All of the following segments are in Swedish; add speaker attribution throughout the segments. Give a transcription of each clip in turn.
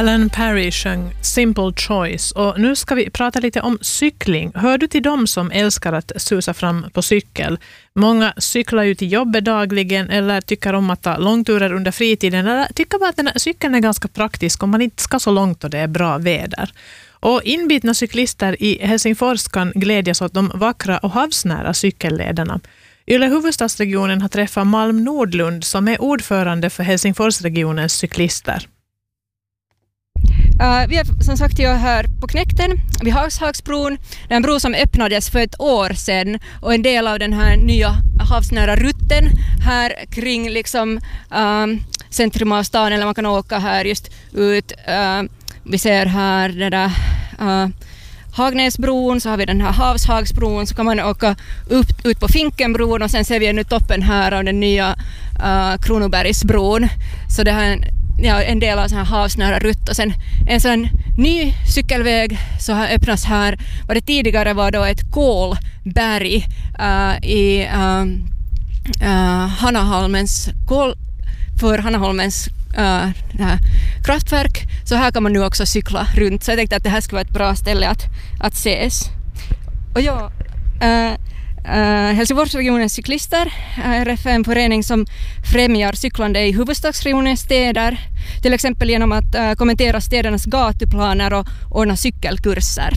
Speaker 1: Alan Perry sjöng Simple Choice och nu ska vi prata lite om cykling. Hör du till dem som älskar att susa fram på cykel? Många cyklar ju till jobbet dagligen eller tycker om att ta långturer under fritiden eller tycker bara att den här cykeln är ganska praktisk om man inte ska så långt och det är bra väder. Och inbitna cyklister i Helsingfors kan glädjas åt de vackra och havsnära cykellederna. Yle huvudstadsregionen har träffat Malm Nordlund som är ordförande för Helsingforsregionens cyklister.
Speaker 2: Vi är som sagt här på Knäkten vid Havshagsbron. Det är en bro som öppnades för ett år sedan och en del av den här nya havsnära rutten här kring liksom, centrum av stan, eller man kan åka här just ut. Vi ser här det där Hagnäsbron, så har vi den här Havshagsbron, så kan man åka ut på Finkenbron och sen ser vi nu toppen här av den nya Kronobergsbron. Så det här en del av sån här havsnära rutt och sen en sån ny cykelväg så har öppnats här. Vad det tidigare var då ett kolberg i Hanaholmens för Hanaholmens kraftverk, så här kan man nu också cykla runt, så jag tänkte att det här skulle vara ett bra ställe att ses. Och ja, Helsingforsregionens cyklister är en förening som främjar cyklande i huvudstadsregionens städer, till exempel genom att kommentera städernas gatuplaner och ordna cykelkurser.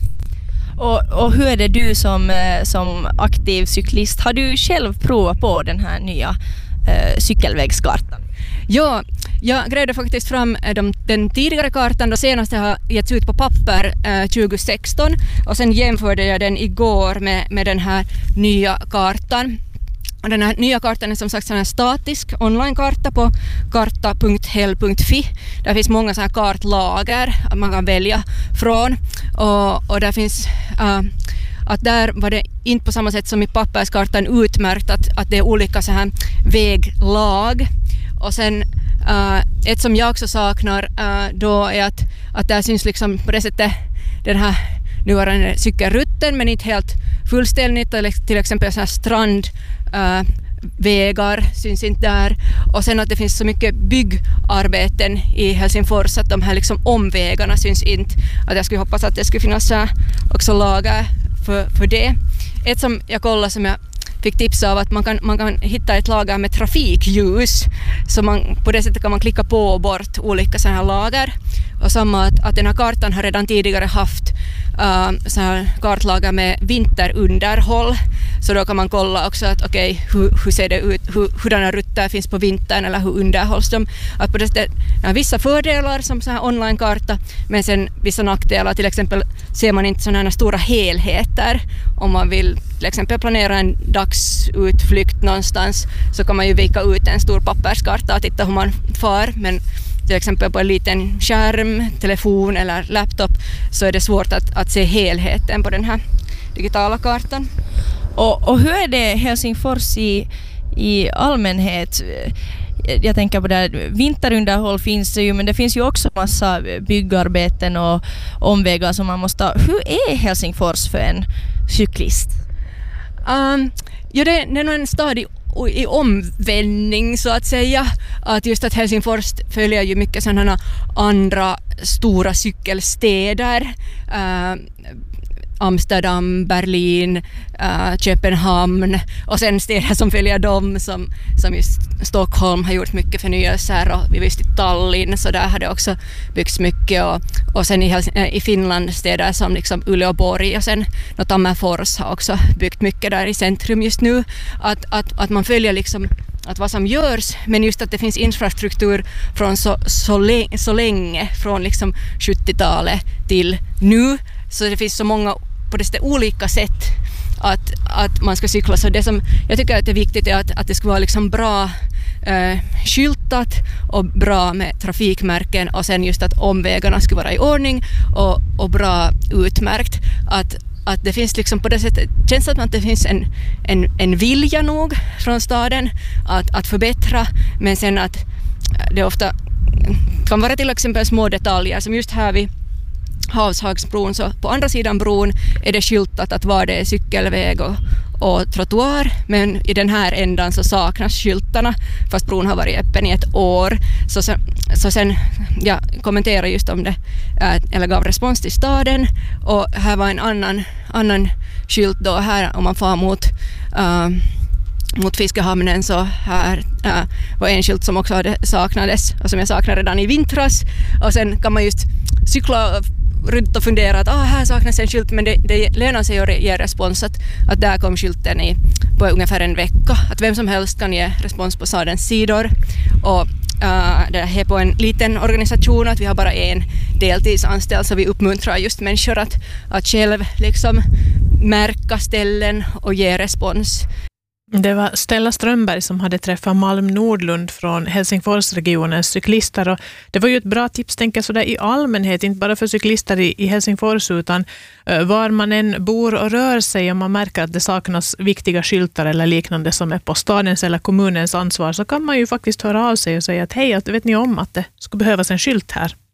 Speaker 3: Och hur är det du som aktiv cyklist? Har du själv provat på den här nya cykelvägskartan?
Speaker 2: Ja, jag grävde faktiskt fram den tidigare kartan, då senaste har getts ut på papper 2016 och sen jämförde jag den igår med den här nya kartan. Och den här nya kartan är som sagt en statisk online-karta på karta.hell.fi. Där finns många så här kartlager man kan välja från och där finns att där var det inte på samma sätt som i papperskartan utmärkt att det är olika så här väglag. Och sen ett som jag också saknar då är att där syns liksom på det sättet den här nuvarande cykelrutten, men inte helt fullständigt, eller till exempel så här strandvägar syns inte där. Och sen att det finns så mycket byggarbeten i Helsingfors att de här liksom omvägarna syns inte. Att jag skulle hoppas att det skulle finnas också lagar för det. Ett som jag kollade som jag fick tips av att man kan hitta ett lager med trafikljus, så på det sättet kan man klicka på och bort olika sådana här lager. Och samma att den här kartan har redan tidigare haft så här kartlager med vinterunderhåll, så då kan man kolla också att okej, hur ser det ut, hurdana rutter finns på vintern eller hur underhålls de. Att på det sättet vissa fördelar som så här online-karta, men sen vissa nackdelar, till exempel ser man inte sådana här stora helheter. Om man vill till exempel planera en dagsutflykt någonstans, så kan man ju vika ut en stor papperskarta och titta hur man far, men till exempel på en liten skärm, telefon eller laptop, så är det svårt att se helheten på den här digitala kartan.
Speaker 3: Och hur är det Helsingfors i allmänhet? Jag tänker på det, vinterunderhåll finns det ju, men det finns ju också massa byggarbeten och omvägar som man måste ha. Hur är Helsingfors för en cyklist? Ja, det är nog en stad i omvändning så att säga. Att just att Helsingfors följer ju mycket sådana andra stora cykelstäder. Amsterdam, Berlin, Köpenhamn och sen städer som följer dem som just Stockholm har gjort mycket förnyelser, och vi visste i Tallinn, så där har det också byggts mycket, och sen i Finland städer som liksom Uleåborg och sen Tammerfors har också byggt mycket där i centrum just nu, att man följer liksom att vad som görs, men just att det finns infrastruktur från så länge, från liksom 70-talet till nu, så det finns så många på det olika sätt att man ska cykla. Så det som jag tycker att det är viktigt är att det ska vara liksom bra skyltat och bra med trafikmärken, och sen just att omvägarna ska vara i ordning och bra utmärkt. Att det finns liksom på det sättet, känns att det finns en vilja nog från staden att förbättra, men sen att det ofta kan vara till exempel små detaljer som just här vid Havshagsbron, så på andra sidan bron är det skyltat att var det är cykelväg
Speaker 2: och trottoar, men i den här ändan så saknas skyltarna fast bron har varit öppen i ett år. Så sen jag kommenterade just om det, eller gav respons till staden, och här var en annan skylt då här om man får mot Fiskehamnen, så här var en skylt som också saknades och som jag saknade redan i vintras, och sen kan man just cykla runt och fundera att här saknas en skylt, men det lönar sig att ge respons att där kom skylten på ungefär en vecka, att vem som helst kan ge respons på stadens sidor, och det är på en liten organisation att vi har bara en deltidsanställd, så vi uppmuntrar just människor att själv liksom märka ställen och ge respons.
Speaker 1: Det var Stella Strömberg som hade träffat Malm Nordlund från Helsingforsregionens cyklister, och det var ju ett bra tips, tänker jag, sådär i allmänhet, inte bara för cyklister i Helsingfors, utan var man än bor och rör sig, och man märker att det saknas viktiga skyltar eller liknande som är på stadens eller kommunens ansvar, så kan man ju faktiskt höra av sig och säga att hej, vet ni om att det skulle behövas en skylt här?